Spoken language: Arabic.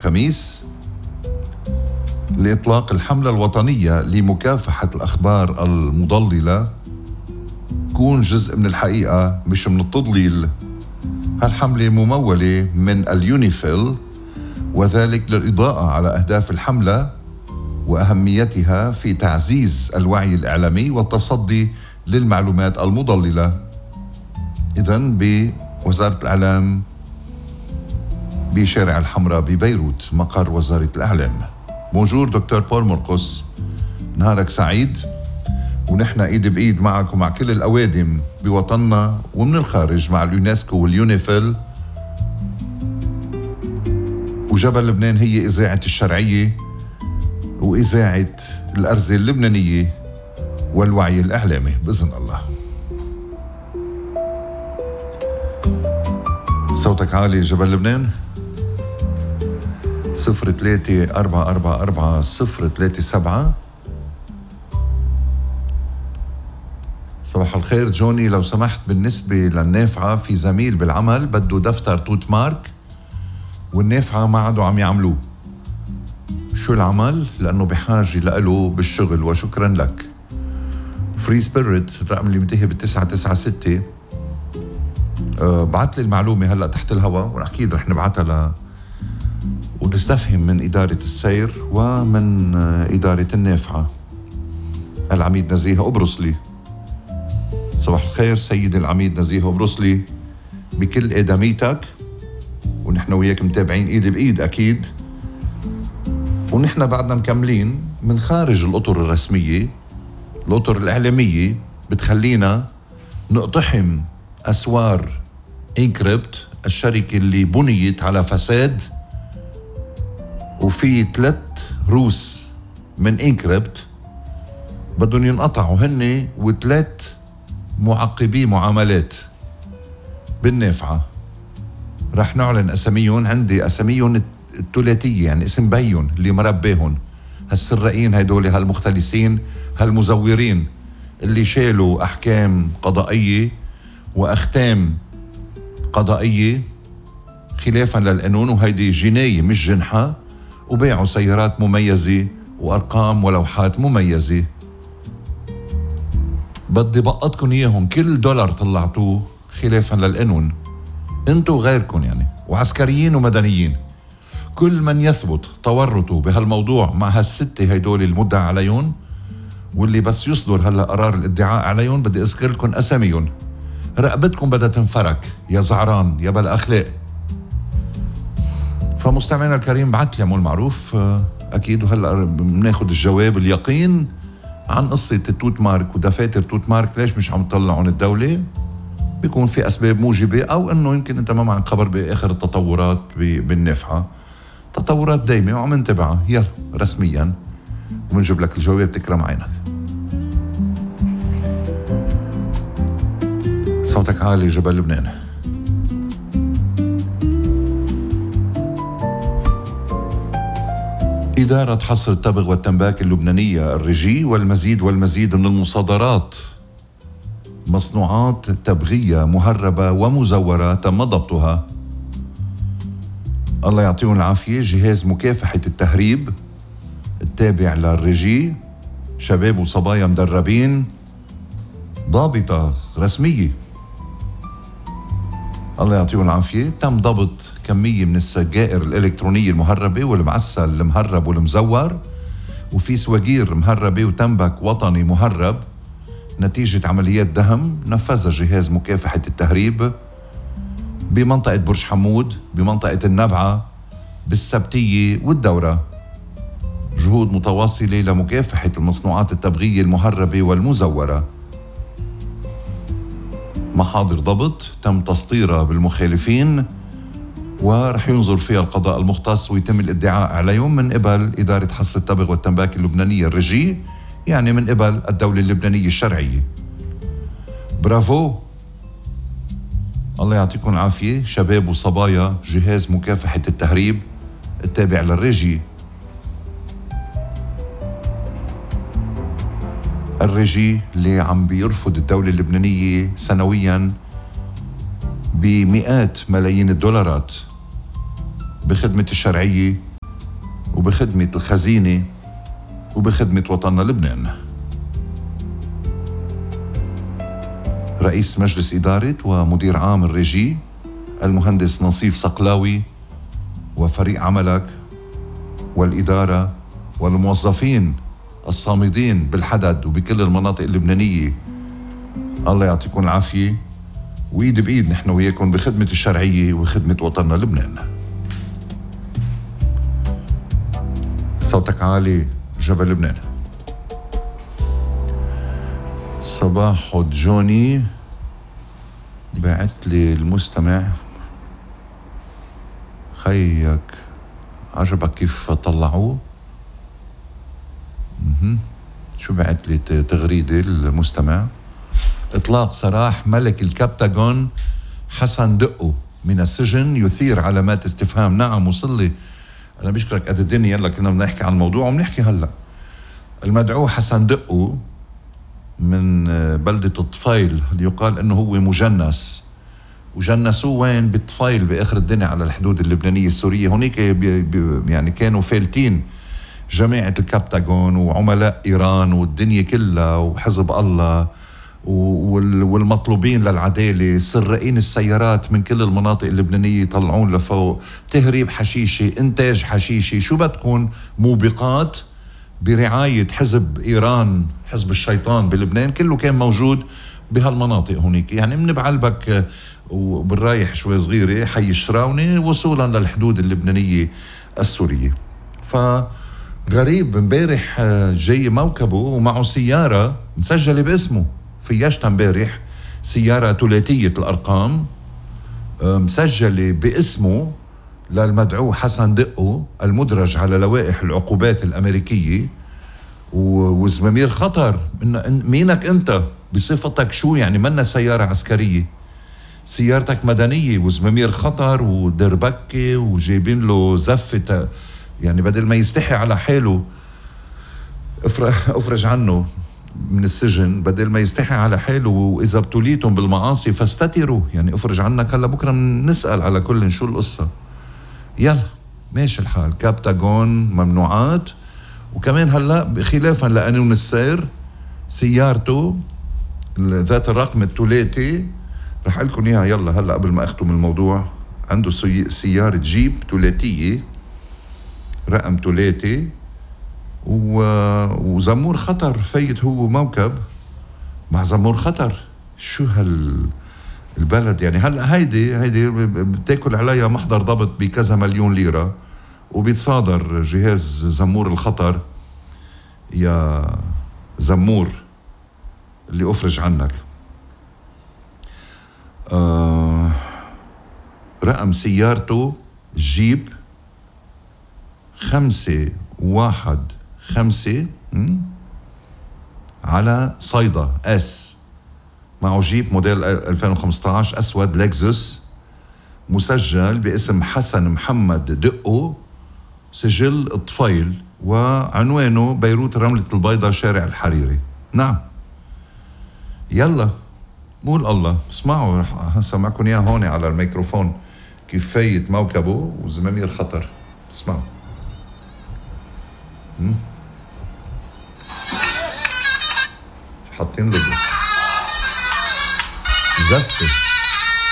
الخميس لإطلاق الحملة الوطنية لمكافحة الأخبار المضللة تكون جزء من الحقيقة مش من التضليل. هالحملة ممولة من اليونيفيل، وذلك للإضاءة على أهداف الحملة وأهميتها في تعزيز الوعي الإعلامي والتصدي للمعلومات المضللة. إذن بوزارة الإعلام بشارع الحمراء ببيروت مقر وزارة الإعلام. بونجور دكتور بول مرقس، نهارك سعيد، ونحن ايد بايد معك ومع كل الأوادم بوطننا ومن الخارج مع اليونسكو واليونيفيل وجبل لبنان. هي إذاعة الشرعية وإذاعة الأرزة اللبنانية والوعي الإعلامي بإذن الله. صوتك عالي جبل لبنان. 03-444-037. صباح الخير جوني، لو سمحت بالنسبة للنافعة في زميل بالعمل بده دفتر توت مارك والنافعة ما عادوا عم يعملوه، شو العمل؟ لأنه بحاجة لأله بالشغل وشكرا لك. فري سبيريت الرقم اللي منتهي ب996 بعت لي المعلومة هلأ تحت الهواء، وأكيد رح نبعتها ونستفهم من إدارة السير ومن إدارة النافعة. العميد نزيه أبرصلي. صباح الخير سيد العميد نزيه أبرصلي، بكل إدميتك، ونحن وياك متابعين إيد بإيد أكيد، ونحن بعدنا مكملين من خارج الأطر الرسمية. الأطر الإعلامية بتخلينا نقتحم أسوار إنكريبت، الشركة اللي بنيت على فساد، وفي 3 روس من إنكريبت بدهم ينقطعوا هن و3 معقبي معاملات بالنافعة. رح نعلن أساميهم، عندي أساميهم الثلاثية، يعني اسم بيهم اللي مربيهم، هالسرقين هيدول، هالمختلسين، هالمزورين اللي شالوا أحكام قضائية وأختام قضائية خلافا للقانون، وهيدي جناية مش جنحة، وبيعوا سيارات مميزة وأرقام ولوحات مميزة. بدي بقطكن إياهم، كل دولار طلعتوه خلافا للقانون انتو وغيركن يعني، وعسكريين ومدنيين. كل من يثبت تورطه بهالموضوع مع هالستة هيدول المدعى عليهم، واللي بس يصدر هلا قرار الادعاء عليهم بدي اذكر لكم اساميهم. رقبتكم بدها تنفرك يا زعران يا بلا اخلاق. فمستمعنا الكريم بعت لي عمول معروف اكيد، وهلا بناخذ الجواب اليقين عن قصة التوت مارك ودفاتر توت مارك. ليش مش عم تطلعون الدولة؟ بيكون في أسباب موجبة، أو أنه يمكن أنت ما معك خبر بآخر التطورات بالنافعة. تطورات دايمة وعم نتبعها، يلا رسميا ومنجيب لك الجواب تكرم عينك. صوتك عالي جبل لبنان. إدارة حصر التبغ والتنباك اللبنانية الريجي والمزيد من المصادرات مصنوعات تبغية مهربة ومزورة تم ضبطها. الله يعطيهم العافية. جهاز مكافحة التهريب التابع للريجي، شباب وصبايا مدربين، ضابطة رسمية، الله يعطيهم العافية. تم ضبط كمية من السجائر الإلكترونية المهربة والمعسل المهرب والمزور، وفي سواقير مهربة وتنبك وطني مهرب، نتيجة عمليات دهم نفذها جهاز مكافحة التهريب بمنطقة برج حمود، بمنطقة النبعة، بالسبتية والدورة. جهود متواصلة لمكافحة المصنوعات التبغية المهربة والمزورة. محاضر ضبط تم تسطيرها بالمخالفين، ورح ينظر فيها القضاء المختص ويتم الادعاء عليهم من قبل إدارة حصر التبغ والتنباك اللبنانية الريجي، يعني من قبل الدولة اللبنانية الشرعية. برافو، الله يعطيكم العافية شباب وصبايا جهاز مكافحة التهريب التابع للريجي. الريجي اللي عم بيرفض الدولة اللبنانية سنويا بمئات ملايين الدولارات بخدمة الشرعية وبخدمة الخزينة وبخدمة وطننا لبنان. رئيس مجلس إدارة ومدير عام الريجي المهندس نصيف صقلاوي وفريق عملك والإدارة والموظفين الصامدين بالحدد وبكل المناطق اللبنانية، الله يعطيكم العافية، وإيد بإيد نحن وياكم بخدمة الشرعية وخدمة وطننا لبنان. صوتك عالي جبل لبنان. صباح جوني بعت لي المستمع، خيك عجبك كيف طلعوه؟ شو بعت لي تغريدة المستمع؟ إطلاق سراح ملك الكبتاغون حسن دقو من السجن يثير علامات استفهام. نعم وصل لي، أنا بشكرك قد الدنيا، يلا كنا بدنا نحكي عن الموضوع وبنحكي هلا. المدعو حسن دقو من بلدة الطفيل اللي يقال انه هو مجنس، وجنسوه وين؟ بالطفيل باخر الدنيا على الحدود اللبنانية السورية. هونيك يعني كانوا فالتين جماعة الكبتاغون وعملاء ايران والدنيا كلها وحزب الله والمطلوبين للعدالة، سرقين السيارات من كل المناطق اللبنانية يطلعون لفوق، تهريب حشيشة، انتاج حشيشة، شو بدكن، موبقات برعاية حزب إيران، حزب الشيطان بلبنان، كله كان موجود بهالمناطق هونيك. يعني من بعلبك وبالرايح شوي صغيرة حي الشراونة وصولا للحدود اللبنانية السورية. فغريب امبارح جاي موكبه ومعه سيارة مسجلة باسمه، فياشتا امبارح سيارة ثلاثية الأرقام مسجلة باسمه للمدعو حسن دقو المدرج على لوائح العقوبات الأمريكية، وزمامير خطر. مينك أنت بصفتك شو يعني؟ منا سيارة عسكرية، سيارتك مدنية وزمامير خطر ودربكة وجايبين له زفة، يعني بدل ما يستحي على حاله افرج عنه من السجن، بدل ما يستحي على حاله، وإذا ابتليتم بالمعاصي فاستتروا، يعني افرج عنك هلا بكرة نسأل على كل شو القصة. يلا ماشي الحال، كابتاغون ممنوعات. وكمان هلا خلافا لقانون السير سيارته ذات الرقم الثلاثي، رح اقول لكم اياها يلا هلا قبل ما اختم الموضوع. عنده سيارة جيب ثلاثية رقم ثلاثي وزمور خطر، فايت هو موكب مع زمور خطر. شو البلد يعني؟ هلا هيدي بتاكل عليها محضر ضبط بكذا مليون ليرة، وبيتصادر جهاز زمور الخطر يا زمور اللي أفرج عنك. رقم سيارته جيب 515 على صيدا اس، معه جيب موديل 2015 أسود لكزس مسجل باسم حسن محمد دقو، سجل الطفيل، وعنوانه بيروت رملة البيضاء شارع الحريري. نعم يلا قول الله. اسمعوا رح سمعكم اياه هون على الميكروفون كيف فايت موكبه وزمامير خطر. اسمعوا. حاطين له زفة